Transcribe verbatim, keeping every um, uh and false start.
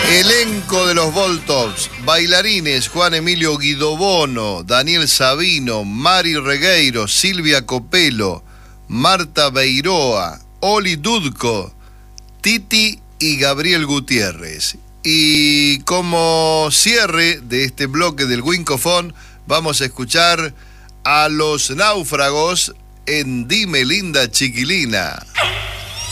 Elenco de los Voltops, bailarines Juan Emilio Guidobono, Daniel Sabino, Mari Regueiro, Silvia Copelo, Marta Beiroa, Oli Dudko, Titi y Gabriel Gutiérrez. Y como cierre de este bloque del Wincofón, vamos a escuchar a Los Náufragos en Dime Linda Chiquilina.